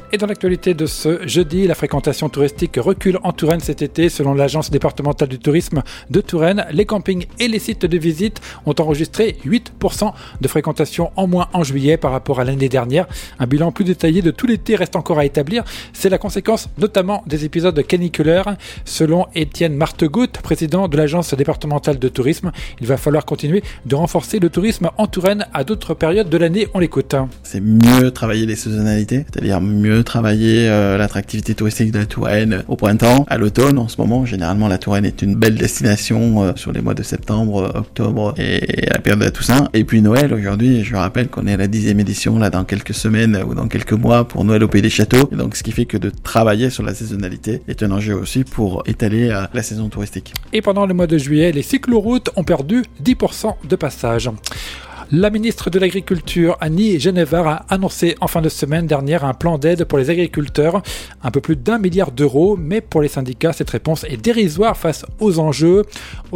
Et dans l'actualité de ce jeudi, la fréquentation touristique recule en Touraine cet été. Selon l'agence départementale du tourisme de Touraine, les campings et les sites de visite ont enregistré 8% de fréquentation en moins en juillet par rapport à l'année dernière. Un bilan plus détaillé de tout l'été reste encore à établir. C'est la conséquence notamment des épisodes caniculaires. Selon Étienne Martegut, président de l'agence départementale de tourisme, il va falloir continuer de renforcer le tourisme en Touraine à d'autres périodes de l'année. On l'écoute. C'est mieux travailler les saisonnalités, c'est-à-dire mieux travailler l'attractivité touristique de la Touraine au printemps, à l'automne. En ce moment, généralement, la Touraine est une belle destination sur les mois de septembre, octobre et à la période de la Toussaint. Et puis Noël, aujourd'hui, je rappelle qu'on est à la 10e édition, là, dans quelques semaines ou dans quelques mois pour Noël au Pays des Châteaux. Et donc, ce qui fait que de travailler sur la saisonnalité est un enjeu aussi pour étaler la saison touristique. Et pendant le mois de juillet, les cycloroutes ont perdu 10% de passage. La ministre de l'Agriculture, Annie Genevard, a annoncé en fin de semaine dernière un plan d'aide pour les agriculteurs, un peu plus d'1 milliard d'euros, mais pour les syndicats, cette réponse est dérisoire face aux enjeux.